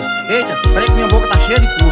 Eita, peraí que minha boca tá cheia de